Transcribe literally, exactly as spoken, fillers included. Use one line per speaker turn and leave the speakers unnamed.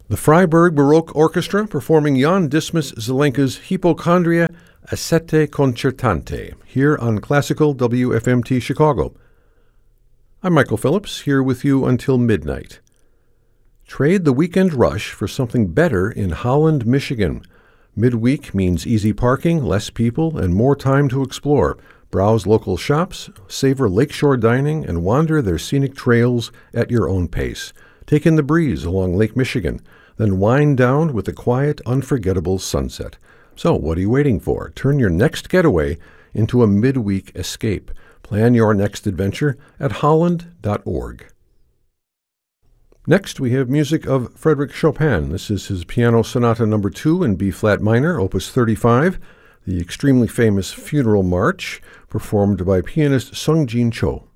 The Freiburg Baroque Orchestra performing Jan Dismas Zelenka's Hypochondria Ascete Concertante here on Classical W F M T Chicago. I'm Michael Phillips, here with you until midnight. Trade the weekend rush for something better in Holland, Michigan. Midweek means easy parking, less people, and more time to explore. Browse local shops, savor lakeshore dining, and wander their scenic trails at your own pace. Take in the breeze along Lake Michigan, then wind down with a quiet, unforgettable sunset. So what are you waiting for? Turn your next getaway into a midweek escape. Plan your next adventure at holland dot org. Next, we have music of Frédéric Chopin. This is his Piano Sonata Number two in B-flat minor, Opus thirty-five, the extremely famous Funeral March, performed by pianist Sung Jin Cho.